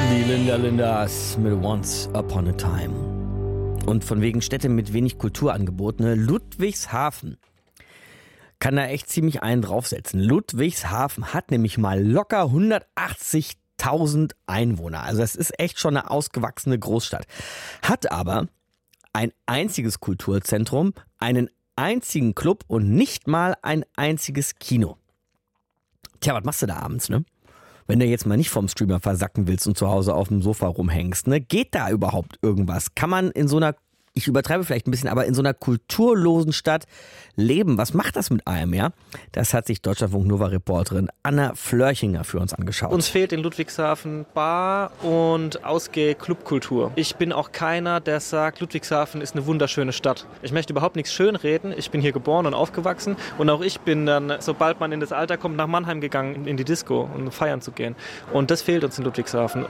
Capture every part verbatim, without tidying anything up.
Die Linda Lindas mit Once Upon a Time. Und von wegen Städte mit wenig Kulturangeboten, ne? Ludwigshafen kann da echt ziemlich einen draufsetzen. Ludwigshafen hat nämlich mal locker hundertachtzigtausend Einwohner. Also das ist echt schon eine ausgewachsene Großstadt. Hat aber ein einziges Kulturzentrum, einen einzigen Club und nicht mal ein einziges Kino. Tja, was machst du da abends, ne? Wenn du jetzt mal nicht vom Streamer versacken willst und zu Hause auf dem Sofa rumhängst, ne? Geht da überhaupt irgendwas? Kann man in so einer, ich übertreibe vielleicht ein bisschen, aber in so einer kulturlosen Stadt leben? Was macht das mit einem, ja? Das hat sich Deutschlandfunk-Nova-Reporterin Anna Flörchinger für uns angeschaut. Uns fehlt in Ludwigshafen Bar- und Ausgeh-Clubkultur. Ich bin auch keiner, der sagt, Ludwigshafen ist eine wunderschöne Stadt. Ich möchte überhaupt nichts schönreden. Ich bin hier geboren und aufgewachsen. Und auch ich bin dann, sobald man in das Alter kommt, nach Mannheim gegangen, in die Disco, um feiern zu gehen. Und das fehlt uns in Ludwigshafen.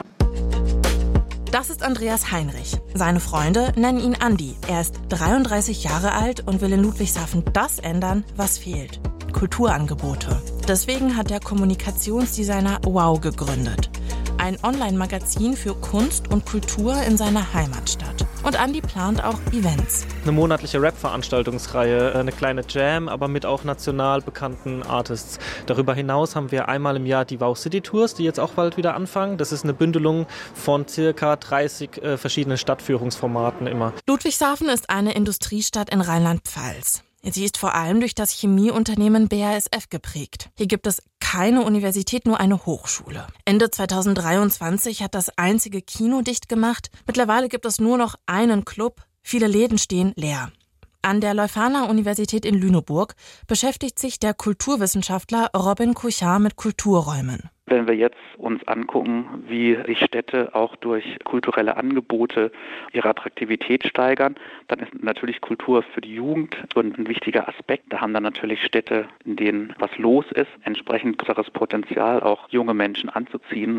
Das ist Andreas Heinrich. Seine Freunde nennen ihn Andi. Er ist dreiunddreißig Jahre alt und will in Ludwigshafen das ändern, was fehlt. Kulturangebote. Deswegen hat der Kommunikationsdesigner Wow gegründet. Ein Online-Magazin für Kunst und Kultur in seiner Heimatstadt. Und Andi plant auch Events. Eine monatliche Rap-Veranstaltungsreihe, eine kleine Jam, aber mit auch national bekannten Artists. Darüber hinaus haben wir einmal im Jahr die Wow City Tours, die jetzt auch bald wieder anfangen. Das ist eine Bündelung von circa dreißig äh, verschiedenen Stadtführungsformaten immer. Ludwigshafen ist eine Industriestadt in Rheinland-Pfalz. Sie ist vor allem durch das Chemieunternehmen B A S F geprägt. Hier gibt es keine Universität, nur eine Hochschule. Ende zweitausenddreiundzwanzig hat das einzige Kino dicht gemacht. Mittlerweile gibt es nur noch einen Club. Viele Läden stehen leer. An der Leuphana-Universität in Lüneburg beschäftigt sich der Kulturwissenschaftler Robin Couchard mit Kulturräumen. Wenn wir jetzt uns angucken, wie sich Städte auch durch kulturelle Angebote ihre Attraktivität steigern, dann ist natürlich Kultur für die Jugend ein wichtiger Aspekt. Da haben dann natürlich Städte, in denen was los ist, entsprechend größeres Potenzial, auch junge Menschen anzuziehen.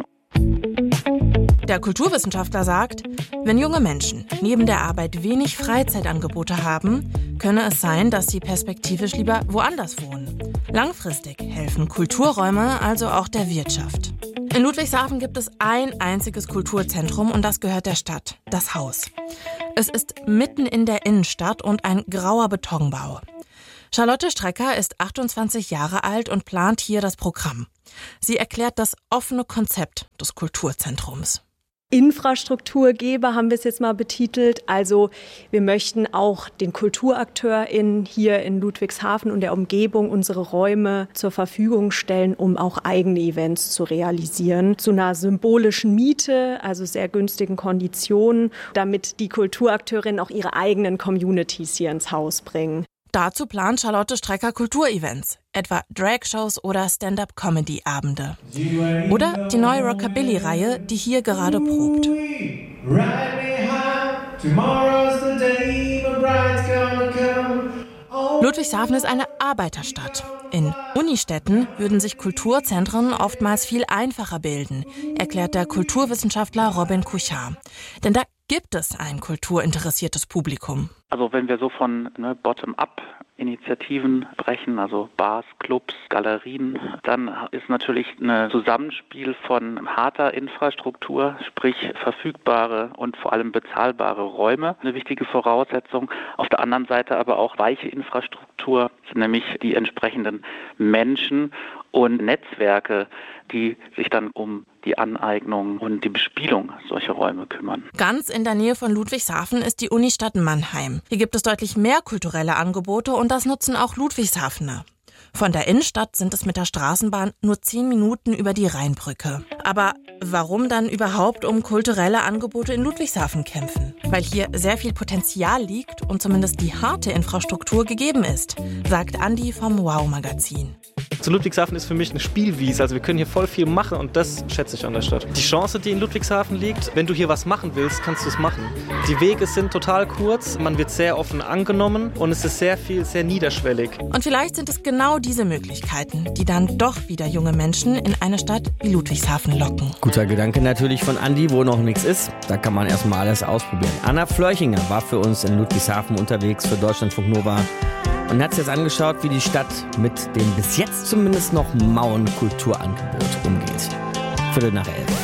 Der Kulturwissenschaftler sagt, wenn junge Menschen neben der Arbeit wenig Freizeitangebote haben, könne es sein, dass sie perspektivisch lieber woanders wohnen. Langfristig helfen Kulturräume also auch der Wirtschaft. In Ludwigshafen gibt es ein einziges Kulturzentrum und das gehört der Stadt, das Haus. Es ist mitten in der Innenstadt und ein grauer Betonbau. Charlotte Strecker ist achtundzwanzig Jahre alt und plant hier das Programm. Sie erklärt das offene Konzept des Kulturzentrums. Infrastrukturgeber haben wir es jetzt mal betitelt. Also wir möchten auch den KulturakteurInnen hier in Ludwigshafen und der Umgebung unsere Räume zur Verfügung stellen, um auch eigene Events zu realisieren. Zu einer symbolischen Miete, also sehr günstigen Konditionen, damit die KulturakteurInnen auch ihre eigenen Communities hier ins Haus bringen. Dazu plant Charlotte Strecker Kulturevents, etwa Drag-Shows oder Stand-up-Comedy-Abende. Oder die neue Rockabilly-Reihe, die hier gerade probt. Ludwigshafen ist eine Arbeiterstadt. In Unistädten würden sich Kulturzentren oftmals viel einfacher bilden, erklärt der Kulturwissenschaftler Robin Couchard. Denn da gibt es ein kulturinteressiertes Publikum. Also wenn wir so von ne, Bottom-up-Initiativen sprechen, also Bars, Clubs, Galerien, dann ist natürlich ein Zusammenspiel von harter Infrastruktur, sprich verfügbare und vor allem bezahlbare Räume, eine wichtige Voraussetzung. Auf der anderen Seite aber auch weiche Infrastruktur, nämlich die entsprechenden Menschen und Netzwerke, die sich dann um die Aneignung und die Bespielung solcher Räume kümmern. Ganz in der Nähe von Ludwigshafen ist die Unistadt Mannheim. Hier gibt es deutlich mehr kulturelle Angebote und das nutzen auch Ludwigshafener. Von der Innenstadt sind es mit der Straßenbahn nur zehn Minuten über die Rheinbrücke. Aber warum dann überhaupt um kulturelle Angebote in Ludwigshafen kämpfen? Weil hier sehr viel Potenzial liegt und zumindest die harte Infrastruktur gegeben ist, sagt Andi vom Wow-Magazin. Zu Ludwigshafen ist für mich eine Spielwiese, also wir können hier voll viel machen und das schätze ich an der Stadt. Die Chance, die in Ludwigshafen liegt, wenn du hier was machen willst, kannst du es machen. Die Wege sind total kurz, man wird sehr offen angenommen und es ist sehr viel, sehr niederschwellig. Und vielleicht sind es genau diese Möglichkeiten, die dann doch wieder junge Menschen in eine Stadt wie Ludwigshafen locken. Guter Gedanke natürlich von Andi, wo noch nichts ist. Da kann man erstmal alles ausprobieren. Anna Flörchinger war für uns in Ludwigshafen unterwegs für Deutschlandfunk Nova und hat sich jetzt angeschaut, wie die Stadt mit dem bis jetzt zumindest noch mauen Kulturangebot umgeht. Viertel nach elf.